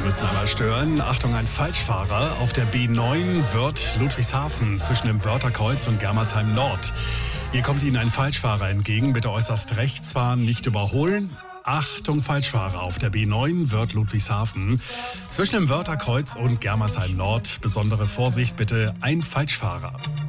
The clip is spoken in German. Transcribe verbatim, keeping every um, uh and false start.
müssen aber stören. Achtung, ein Falschfahrer auf der B neun Wörth Ludwigshafen zwischen dem Wörtherkreuz und Germersheim Nord. Hier kommt Ihnen ein Falschfahrer entgegen. Bitte äußerst rechts fahren, nicht überholen. Achtung, Falschfahrer auf der B neun Wörth Ludwigshafen zwischen dem Wörtherkreuz und Germersheim Nord. Besondere Vorsicht bitte, ein Falschfahrer.